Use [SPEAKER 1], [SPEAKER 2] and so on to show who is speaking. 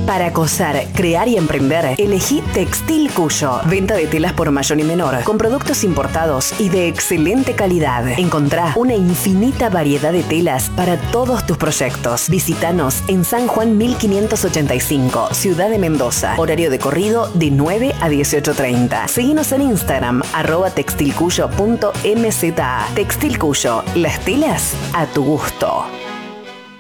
[SPEAKER 1] Para coser, crear y emprender, elegí Textil Cuyo. Venta de telas por mayor y menor, con productos importados y de excelente calidad. Encontrá una infinita variedad de telas para todos tus proyectos. Visítanos en San Juan 1585, Ciudad de Mendoza. Horario de corrido de 9 a 18:30. Seguinos en Instagram, @textilcuyo.mza. Textil Cuyo, las telas a tu gusto.